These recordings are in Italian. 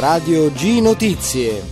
Radio G Notizie.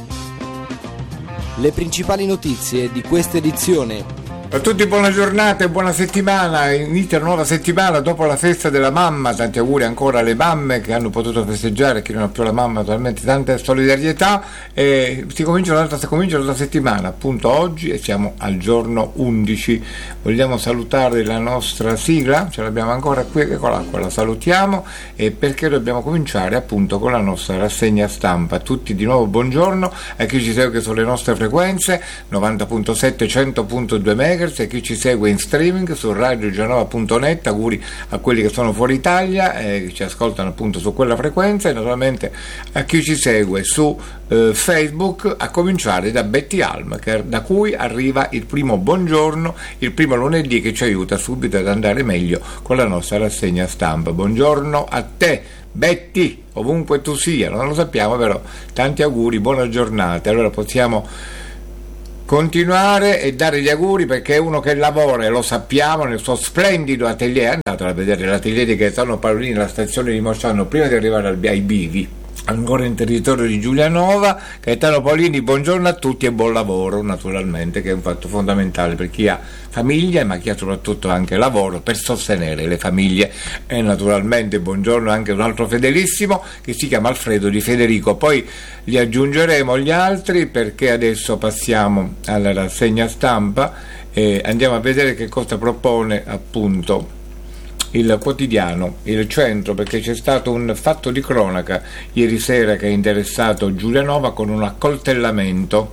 Le principali notizie di questa edizione. A tutti buona giornata e buona settimana, inizia una nuova settimana dopo la festa della mamma, tanti auguri ancora alle mamme che hanno potuto festeggiare, chi non ha più la mamma naturalmente tanta solidarietà, e si comincia la settimana appunto oggi e siamo al giorno 11, vogliamo salutare la nostra sigla, ce l'abbiamo ancora qui, eccola qua, la salutiamo, e perché dobbiamo cominciare appunto con la nostra rassegna stampa. A tutti di nuovo buongiorno, a chi ci segue sulle nostre frequenze 90.7 100.2 MHz e chi ci segue in streaming su radiogianova.net, auguri a quelli che sono fuori Italia e che ci ascoltano appunto su quella frequenza, e naturalmente a chi ci segue su Facebook, a cominciare da Betty Alm, da cui arriva il primo buongiorno, il primo lunedì che ci aiuta subito ad andare meglio con la nostra rassegna stampa. Buongiorno a te Betty, ovunque tu sia, non lo sappiamo, però tanti auguri, buona giornata. Allora possiamo continuare e dare gli auguri, perché è uno che lavora, e lo sappiamo, nel suo splendido atelier. Andate a vedere l'atelier di Gaetano Paolini, la stazione di Mosciano, prima di arrivare ai Bivi, ancora in territorio di Giulianova. Gaetano Paolini, buongiorno a tutti e buon lavoro, naturalmente, che è un fatto fondamentale per chi ha famiglia, ma chi ha soprattutto anche lavoro per sostenere le famiglie. E naturalmente buongiorno anche un altro fedelissimo che si chiama Alfredo Di Federico. Poi li aggiungeremo gli altri, perché adesso passiamo alla rassegna stampa e andiamo a vedere che cosa propone appunto il quotidiano Il Centro, perché c'è stato un fatto di cronaca ieri sera che ha interessato Giulianova con un accoltellamento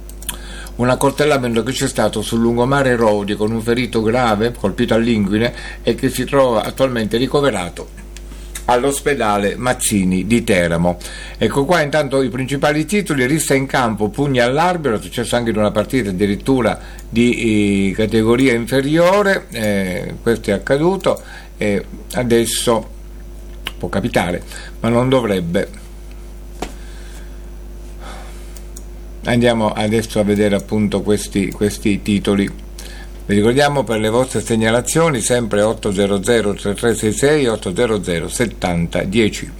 che c'è stato sul lungomare Rodi, con un ferito grave colpito all'inguine e che si trova attualmente ricoverato all'ospedale Mazzini di Teramo. Ecco qua intanto i principali titoli: rissa in campo, pugni all'arbitro, è successo anche in una partita addirittura di categoria inferiore, questo è accaduto e adesso può capitare, ma non dovrebbe. Andiamo adesso a vedere appunto questi titoli. Vi ricordiamo, per le vostre segnalazioni sempre 800 3366 800 7010.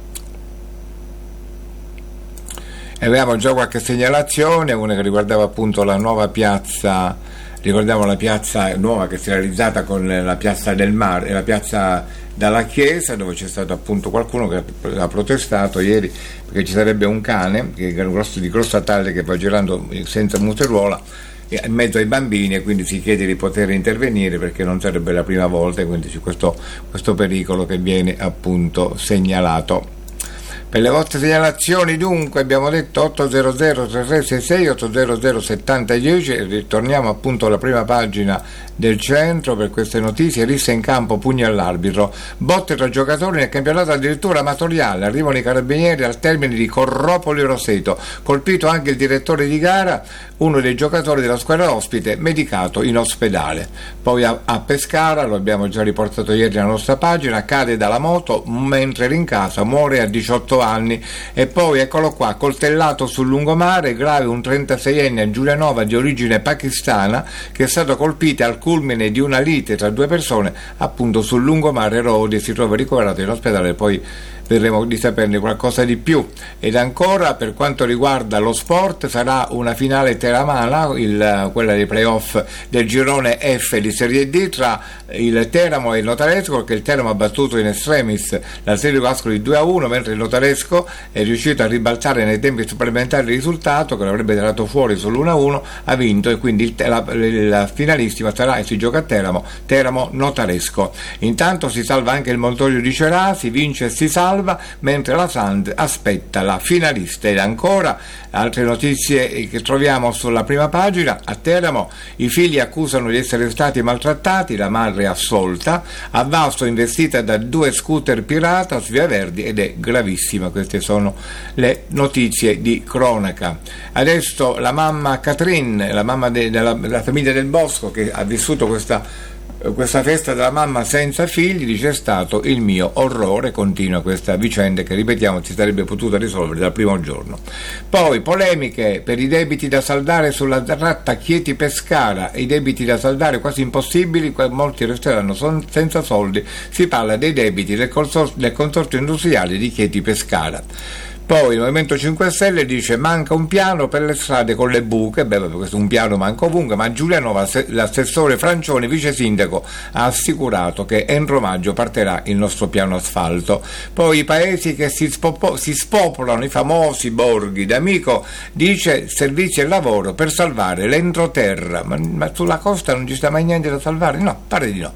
E avevamo già qualche segnalazione, una che riguardava appunto la nuova piazza. Ricordiamo la piazza nuova che si è realizzata con la piazza del mare e la piazza dalla chiesa, dove c'è stato appunto qualcuno che ha protestato ieri perché ci sarebbe un cane che è di grossa taglia che va girando senza museruola in mezzo ai bambini, e quindi si chiede di poter intervenire perché non sarebbe la prima volta, e quindi c'è questo pericolo che viene appunto segnalato. Per le vostre segnalazioni dunque abbiamo detto 800 3366 800 7010, e ritorniamo appunto alla prima pagina del Centro per queste notizie. Rissa in campo, pugni all'arbitro, botte tra giocatori nel campionato addirittura amatoriale, arrivano i carabinieri al termine di Corropoli Roseto, colpito anche il direttore di gara, uno dei giocatori della squadra ospite medicato in ospedale. Poi a Pescara, lo abbiamo già riportato ieri nella nostra pagina, cade dalla moto mentre era in casa, muore a 18 anni. E poi eccolo qua, coltellato sul lungomare, grave un 36enne a Giulianova di origine pakistana che è stato colpito al culmine di una lite tra due persone appunto sul lungomare Rodi, e si trova ricoverato in ospedale. Poi vedremo di saperne qualcosa di più. Ed ancora, per quanto riguarda lo sport, sarà una finale teramana, quella dei playoff del girone F di Serie D, tra il Teramo e il Notaresco, che il Teramo ha battuto in extremis la Serie Ascoli 2-1, mentre il Notaresco è riuscito a ribaltare nei tempi supplementari il risultato, che l'avrebbe tirato fuori sull'1-1, ha vinto, e quindi la finalissima sarà, e si gioca a Teramo Notaresco. Intanto si salva anche il Montorio di Cerà, si vince e si salva, mentre la Sand aspetta la finalista. Ed ancora altre notizie che troviamo sulla prima pagina. A Teramo i figli accusano di essere stati maltrattati, la madre è assolta, a Vasto investita da 2 scooter pirata su Via Verdi, ed è gravissima. Queste sono le notizie di cronaca. Adesso la mamma Catherine, la mamma della famiglia Del Bosco, che ha vissuto questa festa della mamma senza figli, dice: è stato il mio orrore. Continua questa vicenda che, ripetiamo, si sarebbe potuta risolvere dal primo giorno. Poi polemiche per i debiti da saldare sulla tratta Chieti-Pescara, i debiti da saldare quasi impossibili, molti resteranno senza soldi. Si parla dei debiti del consorzio industriale di Chieti-Pescara. Poi il Movimento 5 Stelle dice manca un piano per le strade con le buche, questo un piano manca ovunque, ma Giulianova, l'assessore Francioni, vice sindaco, ha assicurato che entro maggio partirà il nostro piano asfalto. Poi i paesi che si spopolano, i famosi borghi, D'Amico dice servizi e lavoro per salvare l'entroterra, ma sulla costa non ci sta mai niente da salvare? No, pare di no.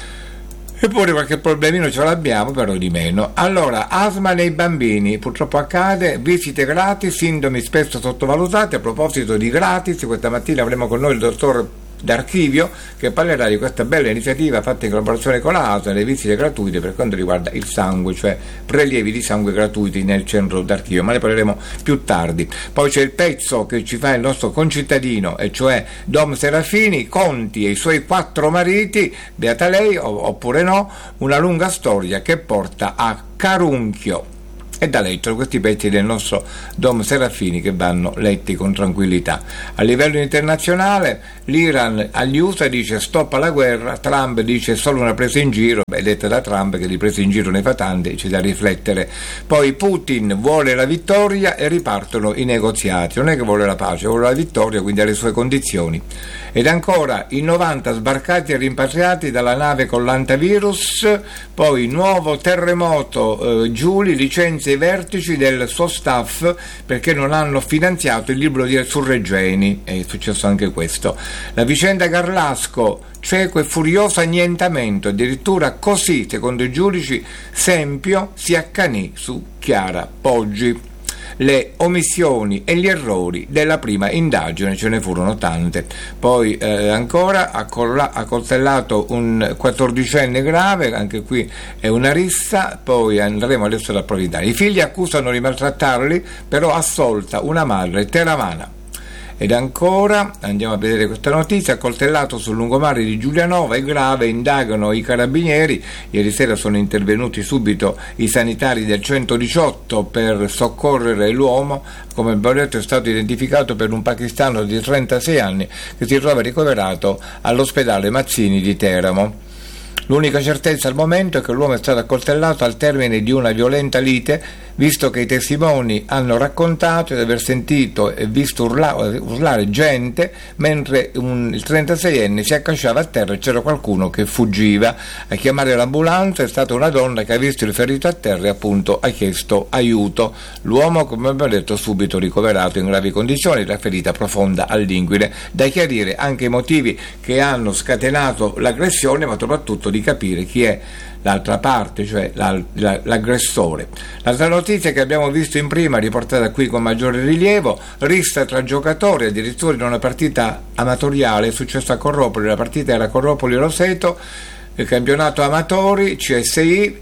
Eppure qualche problemino ce l'abbiamo, però di meno. Allora, asma nei bambini, purtroppo accade, visite gratis, sintomi spesso sottovalutati. A proposito di gratis, questa mattina avremo con noi il dottor D'Archivio che parlerà di questa bella iniziativa fatta in collaborazione con la ASA, le visite gratuite per quanto riguarda il sangue, cioè prelievi di sangue gratuiti nel centro d'archivio, ma ne parleremo più tardi. Poi c'è il pezzo che ci fa il nostro concittadino, e cioè Dom Serafini, Conti e i suoi 4 mariti, beata lei oppure no, una lunga storia che porta a Carunchio. E da leggere questi pezzi del nostro Dom Serafini che vanno letti con tranquillità. A livello internazionale l'Iran agli USA dice stop alla guerra, Trump dice solo una presa in giro, detta da Trump che di prese in giro ne fa tante, c'è da riflettere. Poi Putin vuole la vittoria e ripartono i negoziati, non è che vuole la pace, vuole la vittoria, quindi alle sue condizioni. Ed ancora i 90 sbarcati e rimpatriati dalla nave con l'antivirus, poi nuovo terremoto, Giuli licenzia i vertici del suo staff perché non hanno finanziato il libro su Regeni, è successo anche questo. La vicenda Garlasco, cieco e furioso annientamento, addirittura così, secondo i giudici, Sempio si accanì su Chiara Poggi. Le omissioni e gli errori della prima indagine, ce ne furono tante. Poi ancora ha coltellato un 14enne grave, anche qui è una rissa. Poi andremo adesso ad approfondire. I figli accusano di maltrattarli, però assolta una madre teramana. Ed ancora, andiamo a vedere questa notizia, accoltellato sul lungomare di Giulianova, è grave, indagano i carabinieri, ieri sera sono intervenuti subito i sanitari del 118 per soccorrere l'uomo, come abbiamo detto è stato identificato per un pakistano di 36 anni che si trova ricoverato all'ospedale Mazzini di Teramo. L'unica certezza al momento è che l'uomo è stato accoltellato al termine di una violenta lite, visto che i testimoni hanno raccontato di aver sentito e visto urlare gente mentre il 36enne si accasciava a terra e c'era qualcuno che fuggiva. A chiamare l'ambulanza è stata una donna che ha visto il ferito a terra e appunto ha chiesto aiuto. L'uomo, come abbiamo detto, subito ricoverato in gravi condizioni, la ferita profonda all'inguine. Da chiarire anche i motivi che hanno scatenato l'aggressione, ma soprattutto di capire chi è l'altra parte, cioè l'aggressore. L'altra notizia che abbiamo visto in prima, riportata qui con maggiore rilievo, rissa tra giocatori, addirittura in una partita amatoriale, è successo a Corropoli, la partita era Corropoli-Roseto, il campionato amatori, CSI,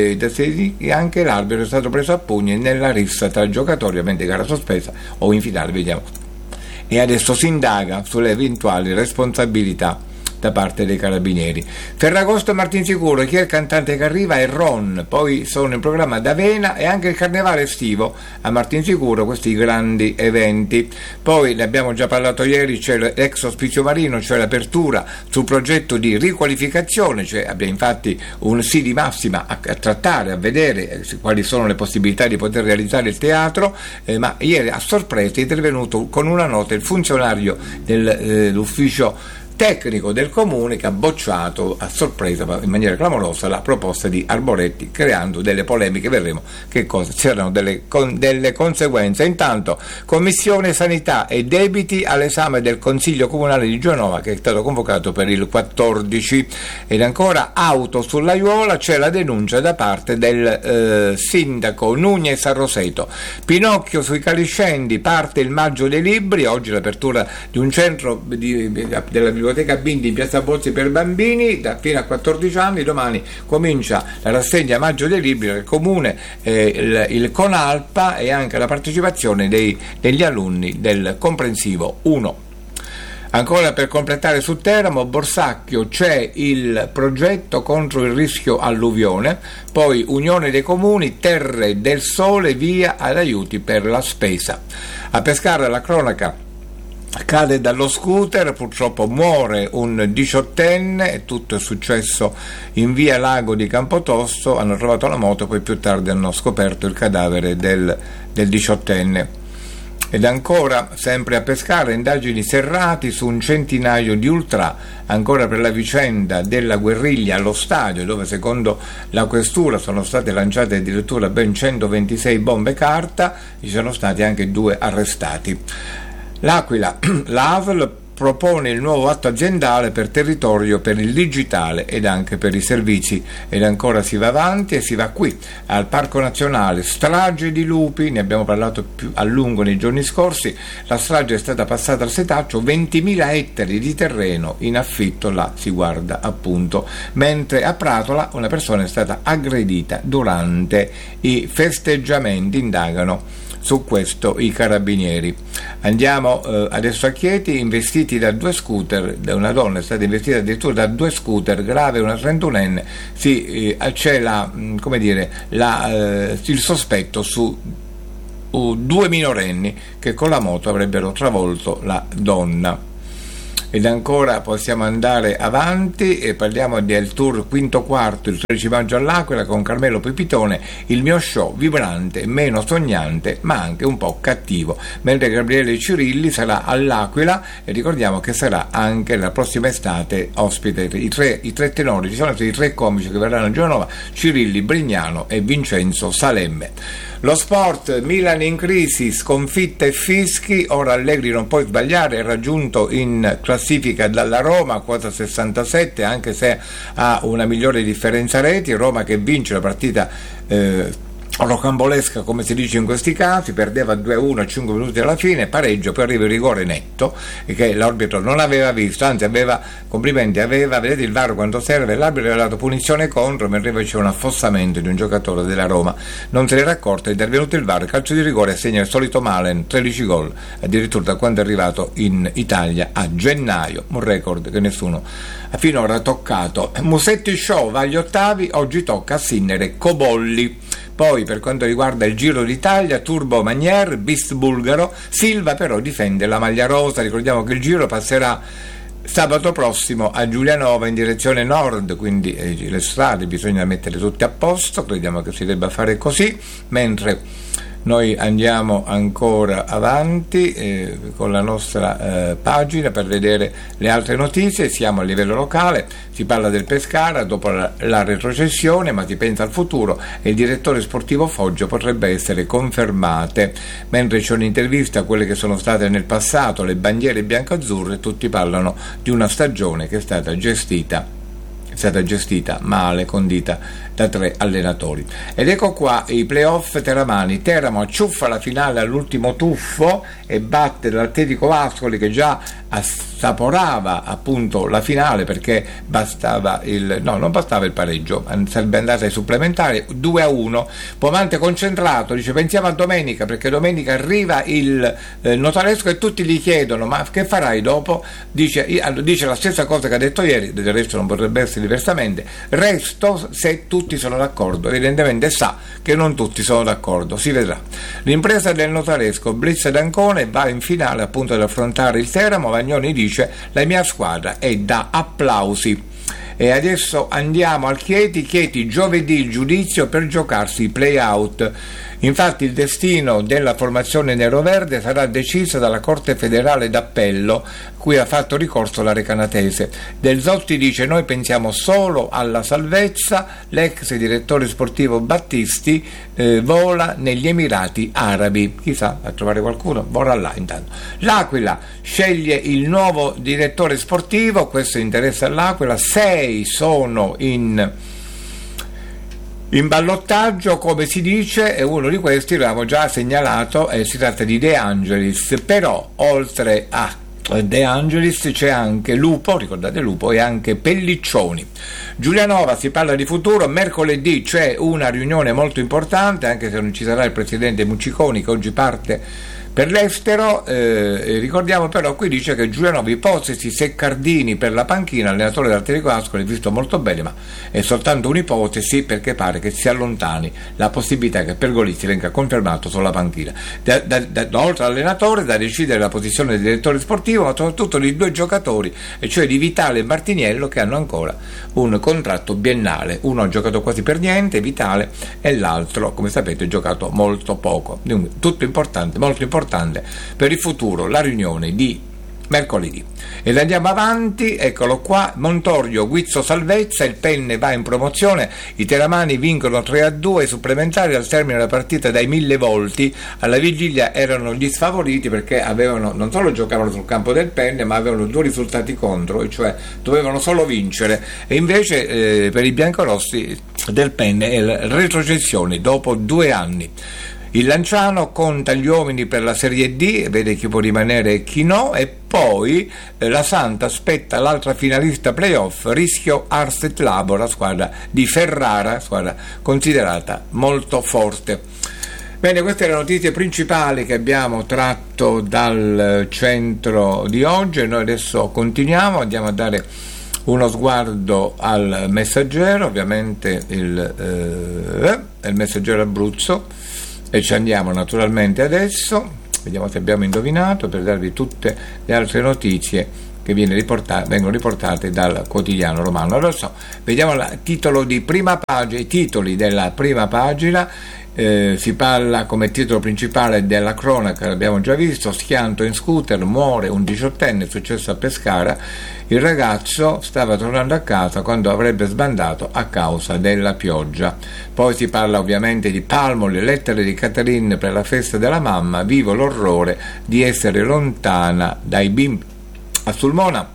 e anche l'arbitro è stato preso a pugni nella rissa tra giocatori, ovviamente gara sospesa o in finale, vediamo. E adesso si indaga sulle eventuali responsabilità da parte dei carabinieri. Ferragosto e Martinsicuro, chi è il cantante che arriva è Ron, poi sono in programma D'Avena e anche il carnevale estivo a Martinsicuro, questi grandi eventi. Poi ne abbiamo già parlato ieri, c'è l'ex ospizio marino, cioè l'apertura sul progetto di riqualificazione, cioè abbiamo infatti un sì di massima a trattare, a vedere quali sono le possibilità di poter realizzare il teatro, ma ieri a sorpresa è intervenuto con una nota il funzionario dell'ufficio tecnico del comune che ha bocciato a sorpresa in maniera clamorosa la proposta di Arboretti, creando delle polemiche. Vedremo che cosa c'erano delle conseguenze. Intanto Commissione Sanità e Debiti all'esame del Consiglio Comunale di Giulianova, che è stato convocato per il 14. Ed ancora auto sull'Aiuola, c'è la denuncia da parte del sindaco Nunez a Roseto. Pinocchio sui Caliscendi, parte il maggio dei libri, oggi l'apertura di un centro della biblioteca Bindi in Piazza Bozzi per bambini fino a 14 anni. Domani comincia la rassegna Maggio dei Libri del Comune, il Conalpa e anche la partecipazione degli alunni del comprensivo 1. Ancora per completare su Teramo, Borsacchio, c'è il progetto contro il rischio alluvione, poi Unione dei Comuni, Terre del Sole, via ad aiuti per la spesa. A Pescara la cronaca Cade dallo scooter, purtroppo muore un 18enne, tutto è successo in via Lago di Campotosto, hanno trovato la moto, poi più tardi hanno scoperto il cadavere del 18enne. Ed ancora, sempre a Pescara, indagini serrati su un centinaio di ultra, ancora per la vicenda della guerriglia allo stadio, dove secondo la questura sono state lanciate addirittura ben 126 bombe carta, ci sono stati anche 2 arrestati. L'Aquila, la ASL propone il nuovo atto aziendale per territorio per il digitale ed anche per i servizi, ed ancora si va avanti e si va qui al Parco Nazionale, strage di lupi, ne abbiamo parlato più a lungo nei giorni scorsi. La strage è stata passata al setaccio, 20.000 ettari di terreno in affitto, là si guarda appunto, mentre a Pratola una persona è stata aggredita durante i festeggiamenti, indagano su questo i carabinieri. Andiamo adesso a Chieti, investiti da 2 scooter, da una donna è stata investita addirittura da 2 scooter, grave una 31enne, c'è il sospetto su 2 minorenni che con la moto avrebbero travolto la donna. Ed ancora possiamo andare avanti e parliamo del tour quinto quarto il 13 maggio all'Aquila con Carmelo Pipitone, il mio show vibrante, meno sognante ma anche un po' cattivo, mentre Gabriele Cirilli sarà all'Aquila e ricordiamo che sarà anche la prossima estate ospite. I tre tenori, ci sono i 3 comici che verranno a Genova, Cirilli, Brignano e Vincenzo Salemme. Lo sport, Milan in crisi, sconfitta e fischi, ora Allegri non può sbagliare, è raggiunto in classifica dalla Roma, quota 67, anche se ha una migliore differenza reti. Roma che vince la partita rocambolesca, come si dice in questi casi, perdeva 2-1 a 5 minuti alla fine, pareggio, poi arriva il rigore netto che l'arbitro non aveva visto, anzi vedete il VAR quando serve, l'arbitro aveva dato punizione contro, mentre c'è un affossamento di un giocatore della Roma, non se n'era accorto, è intervenuto il VAR, calcio di rigore, segna il solito Malen, 13 gol addirittura da quando è arrivato in Italia a gennaio, un record che nessuno ha finora toccato. Musetti Show va agli ottavi, oggi tocca a Sinner e Cobolli. Poi per quanto riguarda il Giro d'Italia, Turbo Magnier, bis bulgaro, Silva però difende la maglia rosa. Ricordiamo che il Giro passerà sabato prossimo a Giulianova in direzione nord, quindi le strade bisogna mettere tutte a posto, crediamo che si debba fare così, mentre noi andiamo ancora avanti con la nostra pagina per vedere le altre notizie. Siamo a livello locale, si parla del Pescara dopo la retrocessione, ma si pensa al futuro e il direttore sportivo Foggio potrebbe essere confermate, mentre c'è un'intervista a quelle che sono state nel passato le bandiere biancazzurre, tutti parlano di una stagione che è stata gestita male, condita da 3 allenatori. Ed ecco qua i playoff teramani. Teramo acciuffa la finale all'ultimo tuffo e batte l'Atletico Ascoli, che già assaporava appunto la finale, perché non bastava il pareggio, sarebbe andata ai supplementari. 2-1. Pomante concentrato, dice pensiamo a domenica, perché domenica arriva il notaresco e tutti gli chiedono ma che farai dopo? Dice la stessa cosa che ha detto ieri, del resto non potrebbe essere diversamente, resto se tutti sono d'accordo. Evidentemente sa che non tutti sono d'accordo, si vedrà. L'impresa del notaresco, Blitz d'Ancona, va in finale appunto ad affrontare il Teramo. Vagnoni dice la mia squadra è da applausi. E adesso andiamo al Chieti giovedì il giudizio per giocarsi i play-out. Infatti il destino della formazione neroverde sarà deciso dalla Corte federale d'appello, cui ha fatto ricorso la Recanatese. Del Zotti dice noi pensiamo solo alla salvezza, l'ex direttore sportivo Battisti vola negli Emirati Arabi, chissà, a trovare qualcuno, vorrà là intanto. L'Aquila sceglie il nuovo direttore sportivo, questo interessa all'Aquila, 6 sono in ballottaggio, come si dice, e uno di questi l'abbiamo già segnalato, si tratta di De Angelis, però oltre a De Angelis c'è anche Lupo, ricordate Lupo, e anche Pelliccioni. Giulianova, si parla di futuro, mercoledì c'è una riunione molto importante, anche se non ci sarà il presidente Mucciconi, che oggi parte Per l'estero ricordiamo però, qui dice che Giulianova ipotesi Seccardini per la panchina, allenatore dell'Atletico Ascoli, visto molto bene, ma è soltanto un'ipotesi perché pare che si allontani la possibilità che Pergolizzi venga confermato sulla panchina. Oltre all'allenatore, da decidere la posizione del direttore sportivo, ma soprattutto di due giocatori, e cioè di Vitale e Martiniello, che hanno ancora un contratto biennale. Uno ha giocato quasi per niente, Vitale, e l'altro, come sapete, ha giocato molto poco. Tutto importante, molto importante per il futuro, la riunione di mercoledì. Ed andiamo avanti, eccolo qua, Montorio, Guizzo, Salvezza, il Penne va in promozione, i teramani vincono 3-2 supplementari al termine della partita dai 1000 volti. Alla vigilia erano gli sfavoriti perché avevano, non solo giocavano sul campo del Penne, ma avevano 2 risultati contro, e cioè dovevano solo vincere, e invece per i biancorossi del Penne è la retrocessione dopo 2 anni. Il Lanciano conta gli uomini per la Serie D, vede chi può rimanere e chi no, e poi la Santa aspetta l'altra finalista playoff, Rischio Arset Labo, la squadra di Ferrara, squadra considerata molto forte. Bene, queste erano le notizie principali che abbiamo tratto dal centro di oggi, e noi adesso continuiamo, andiamo a dare uno sguardo al Messaggero, ovviamente il Messaggero Abruzzo, e ci andiamo naturalmente adesso, vediamo se abbiamo indovinato, per darvi tutte le altre notizie che vengono riportate dal quotidiano romano. Adesso vediamo il titolo di prima pagina, i titoli della prima pagina. Si parla come titolo principale della cronaca, l'abbiamo già visto: schianto in scooter, muore un 18enne, successo a Pescara, il ragazzo stava tornando a casa quando avrebbe sbandato a causa della pioggia. Poi si parla ovviamente di Palmo, le lettere di Catherine per la festa della mamma, vivo l'orrore di essere lontana dai bimbi. A Sulmona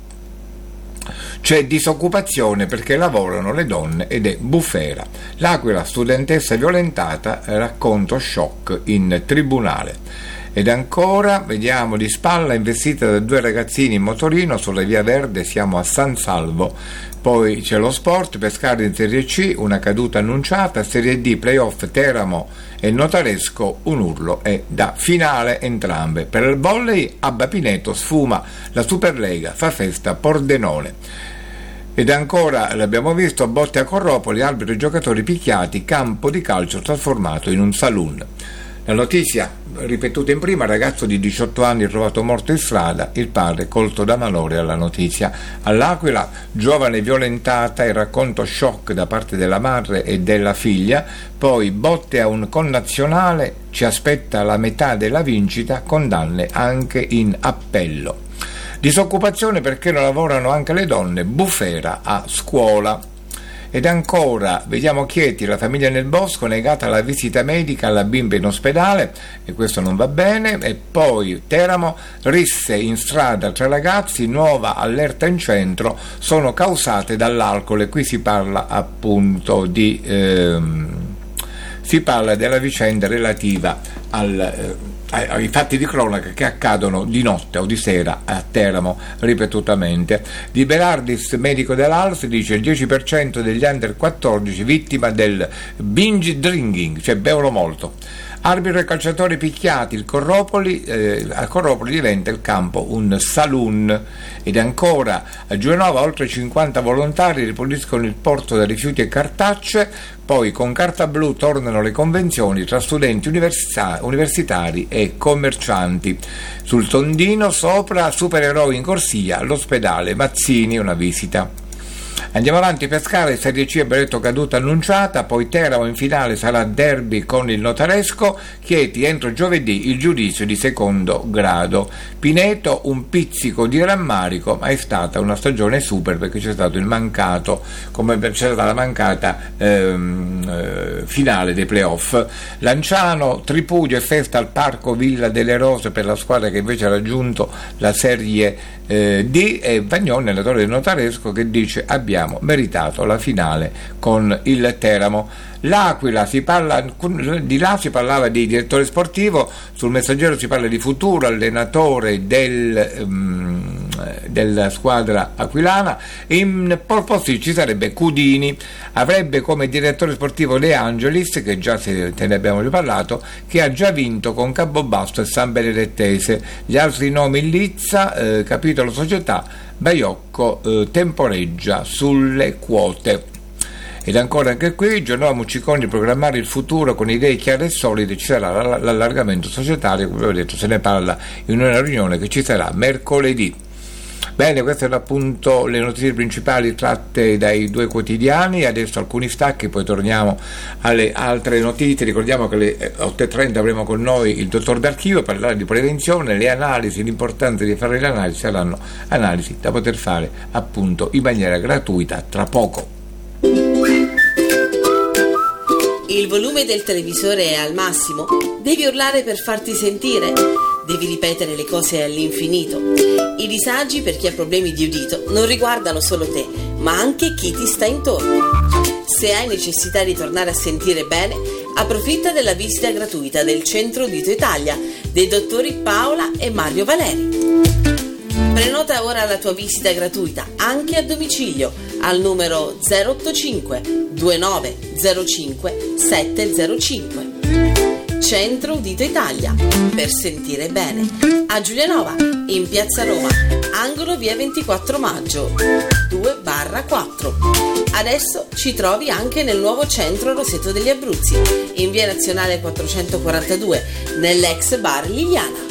c'è disoccupazione perché lavorano le donne ed è bufera. L'Aquila, studentessa violentata, racconto shock in tribunale. Ed ancora, vediamo, di spalla investita da 2 ragazzini in motorino sulla via Verde, siamo a San Salvo. Poi c'è lo sport, Pescara in Serie C, una caduta annunciata, Serie D, playoff Teramo e Notaresco, un urlo e da finale entrambe. Per il volley, Abba Pineto sfuma la Superlega, fa festa Pordenone. Ed ancora, l'abbiamo visto, botte a Corropoli, arbitri e giocatori picchiati, campo di calcio trasformato in un saloon. La notizia ripetuta in prima: ragazzo di 18 anni trovato morto in strada, il padre colto da malore alla notizia. All'Aquila, giovane violentata, il racconto shock da parte della madre e della figlia. Poi botte a un connazionale, ci aspetta la metà della vincita, condanne anche in appello. Disoccupazione perché non lavorano anche le donne, bufera a scuola. Ed ancora, vediamo Chieti, la famiglia nel bosco, negata la visita medica alla bimba in ospedale, e questo non va bene. E poi Teramo, risse in strada tra ragazzi, nuova allerta in centro, sono causate dall'alcol, e qui si parla appunto di si parla della vicenda relativa ai fatti di cronaca che accadono di notte o di sera a Teramo ripetutamente. Di Berardis, medico dell'ALS, dice il 10% degli under 14 vittima del binge drinking, cioè bevono molto. Arbitro e calciatori picchiati, a Corropoli diventa il campo un saloon. Ed ancora a Giulianova oltre 50 volontari ripuliscono il porto da rifiuti e cartacce. Poi con carta blu tornano le convenzioni tra studenti universitari e commercianti. Sul tondino sopra, supereroi in corsia all'ospedale Mazzini, una visita. Andiamo avanti, Pescara, Serie C, abbiamo detto caduta annunciata, poi Teramo in finale sarà derby con il Notaresco, Chieti entro giovedì il giudizio di secondo grado. Pineto un pizzico di rammarico, ma è stata una stagione super perché c'è stato il mancato, come c'è stata la mancata finale dei playoff. Lanciano, tripudio e festa al Parco Villa delle Rose per la squadra che invece ha raggiunto la Serie D, e Vagnone, allenatore del Notaresco, che dice abbiamo meritato la finale con il Teramo. L'Aquila, di là si parlava di direttore sportivo, sul Messaggero si parla di futuro allenatore del della squadra aquilana. In pole position ci sarebbe Cudini, avrebbe come direttore sportivo De Angelis, che già te ne abbiamo parlato, che ha già vinto con Campobasso e San Benedettese. Gli altri nomi: Lizza, capitolo società, Baiocco, temporeggia sulle quote. Ed ancora anche qui, Giovanova Mucciconi, programmare il futuro con idee chiare e solide. Ci sarà l'allargamento societario, come ho detto, se ne parla in una riunione che ci sarà mercoledì. Bene, queste sono appunto le notizie principali tratte dai 2 quotidiani. Adesso alcuni stacchi, poi torniamo alle altre notizie. Ricordiamo che alle 8:30 avremo con noi il dottor D'Archivio per parlare di prevenzione, le analisi, l'importanza di fare le analisi. Saranno analisi da poter fare appunto in maniera gratuita tra poco. Il volume del televisore è al massimo? Devi urlare per farti sentire? Devi ripetere le cose all'infinito? I disagi per chi ha problemi di udito non riguardano solo te, ma anche chi ti sta intorno. Se hai necessità di tornare a sentire bene, approfitta della visita gratuita del Centro Udito Italia dei dottori Paola e Mario Valeri. Prenota ora la tua visita gratuita anche a domicilio al numero 085 2905 705. Centro Udito Italia, per sentire bene, a Giulianova, in Piazza Roma, angolo via 24 maggio 2/4. Adesso ci trovi anche nel nuovo centro Roseto degli Abruzzi, in via Nazionale 442, nell'ex bar Liliana.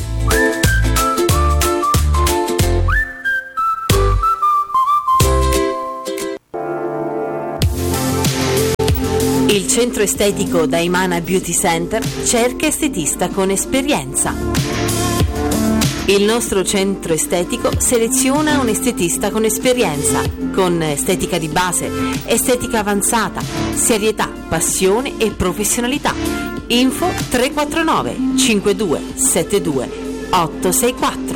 Il centro estetico Daimana Beauty Center cerca estetista con esperienza. Il nostro centro estetico seleziona un estetista con esperienza, con estetica di base, estetica avanzata, serietà, passione e professionalità. Info 349 52 72 864.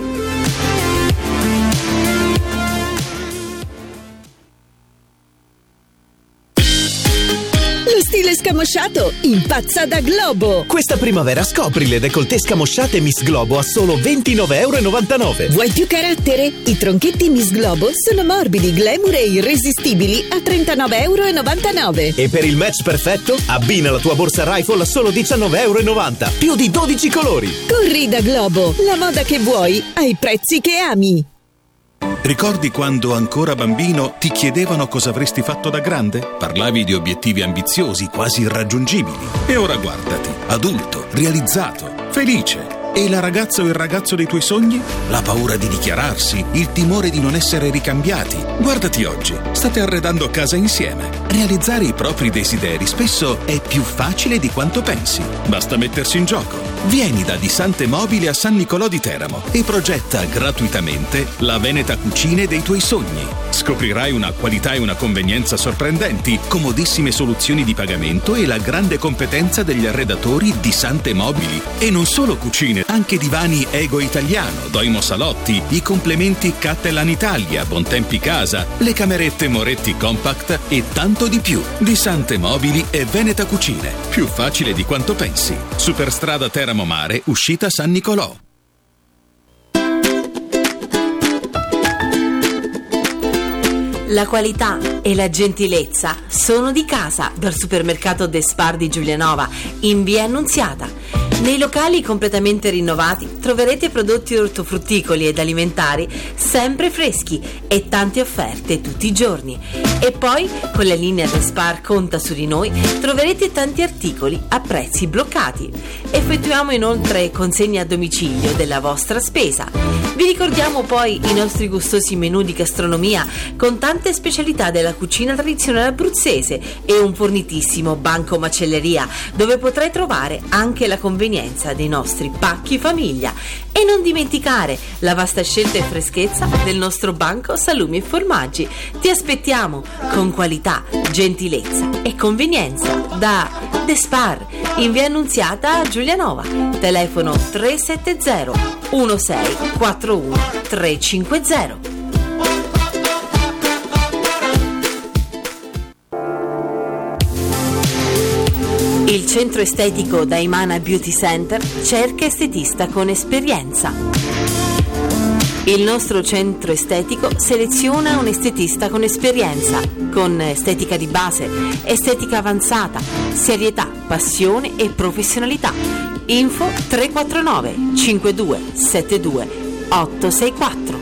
Stile scamosciato impazza da Globo. Questa primavera scopri le décolleté scamosciate Miss Globo a solo €29,99. Vuoi più carattere? I tronchetti Miss Globo sono morbidi, glamour e irresistibili a €39,99. E per il match perfetto abbina la tua borsa Rifle a solo €19,90. Più di 12 colori. Corri da Globo, la moda che vuoi ai prezzi che ami. Ricordi quando ancora bambino ti chiedevano cosa avresti fatto da grande? Parlavi di obiettivi ambiziosi, quasi irraggiungibili. E ora guardati, adulto, realizzato, felice. E la ragazza o il ragazzo dei tuoi sogni? La paura di dichiararsi, il timore di non essere ricambiati. Guardati oggi, state arredando casa insieme. Realizzare i propri desideri spesso è più facile di quanto pensi. Basta mettersi in gioco. Vieni da Disante Mobile a San Nicolò di Teramo e progetta gratuitamente la Veneta Cucine dei tuoi sogni. Scoprirai una qualità e una convenienza sorprendenti, comodissime soluzioni di pagamento e la grande competenza degli arredatori Disante Mobili. E non solo cucine, anche divani Ego Italiano, Doimo Salotti, i complementi Cattelan Italia, Bontempi Casa, le camerette Moretti Compact e tanto di più. Disante Mobili e Veneta Cucine. Più facile di quanto pensi. Superstrada Teramo Mare, uscita San Nicolò. La qualità e la gentilezza sono di casa dal supermercato De Spar di Giulianova, in via Annunziata. Nei locali completamente rinnovati troverete prodotti ortofrutticoli ed alimentari sempre freschi e tante offerte tutti i giorni. E poi, con la linea De Spar Conta su di noi, troverete tanti articoli a prezzi bloccati. Effettuiamo inoltre consegne a domicilio della vostra spesa. Vi ricordiamo poi i nostri gustosi menù di gastronomia con tante specialità della cucina tradizionale abruzzese e un fornitissimo banco macelleria dove potrai trovare anche la convenienza dei nostri pacchi famiglia. E non dimenticare la vasta scelta e freschezza del nostro banco salumi e formaggi. Ti aspettiamo con qualità, gentilezza e convenienza da De Spar in via Annunziata a Giulianova. Telefono 370 1641 350. Il centro estetico Daimana Beauty Center cerca estetista con esperienza. Il nostro centro estetico seleziona un estetista con esperienza, con estetica di base, estetica avanzata, serietà, passione e professionalità. Info 349 52 72 864.